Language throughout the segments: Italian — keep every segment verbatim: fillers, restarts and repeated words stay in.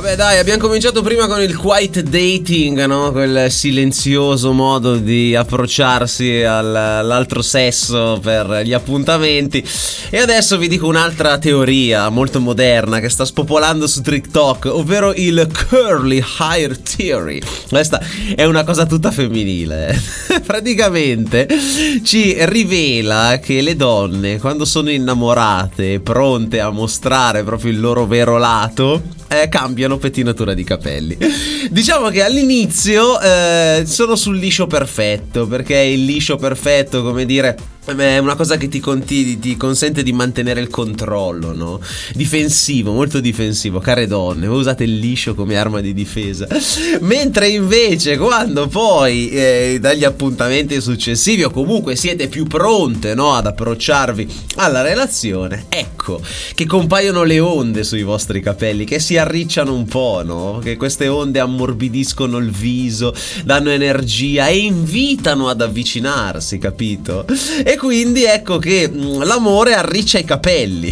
Vabbè dai, abbiamo cominciato prima con il quiet dating, no? Quel silenzioso modo di approcciarsi al, all'altro sesso per gli appuntamenti. E adesso vi dico un'altra teoria molto moderna che sta spopolando su TikTok, ovvero il curly hair theory. Questa è una cosa tutta femminile. Praticamente ci rivela che le donne, quando sono innamorate, pronte a mostrare proprio il loro vero lato, eh, cambiano pettinatura di capelli. Diciamo che all'inizio eh, sono sul liscio perfetto, perché il liscio perfetto, come dire, è una cosa che ti, conti, ti consente di mantenere il controllo, no? Difensivo, molto difensivo. Care donne, voi usate il liscio come arma di difesa. Mentre invece quando poi eh, dagli appuntamenti successivi o comunque siete più pronte, no, ad approcciarvi alla relazione, ecco che compaiono le onde sui vostri capelli, che si arricciano un po', no? Che queste onde ammorbidiscono il viso, danno energia e invitano ad avvicinarsi, capito? E quindi ecco che l'amore arriccia i capelli.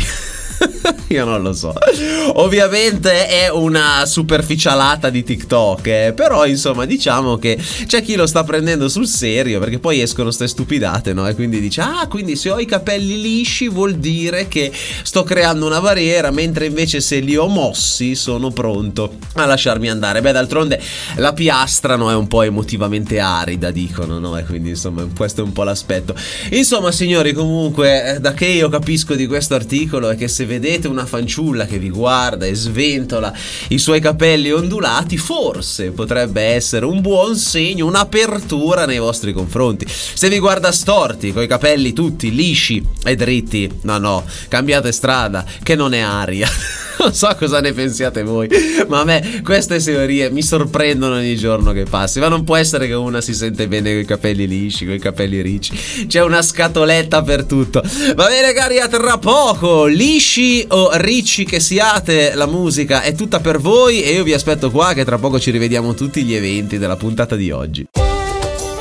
Io non lo so. Ovviamente è una superficialata di TikTok, eh? Però insomma diciamo che c'è chi lo sta prendendo sul serio, perché poi escono ste stupidate, no? E quindi dice: ah, quindi se ho i capelli lisci vuol dire che sto creando una barriera, mentre invece se li ho mossi sono pronto a lasciarmi andare. Beh, d'altronde la piastra, no, è un po' emotivamente arida, dicono, no? E quindi insomma questo è un po' l'aspetto. Insomma signori, comunque da che io capisco di questo articolo è che se vedete una fanciulla che vi guarda e sventola i suoi capelli ondulati, forse potrebbe essere un buon segno, un'apertura nei vostri confronti. Se vi guarda storti, coi capelli tutti lisci e dritti, no no, cambiate strada, che non è aria. Non so cosa ne pensiate voi, ma a me queste teorie mi sorprendono ogni giorno che passi. Ma non può essere che una si sente bene con i capelli lisci, con i capelli ricci. C'è una scatoletta per tutto. Va bene cari, a tra poco. Lisci o ricci che siate, la musica è tutta per voi e io vi aspetto qua, che tra poco ci rivediamo tutti gli eventi della puntata di oggi.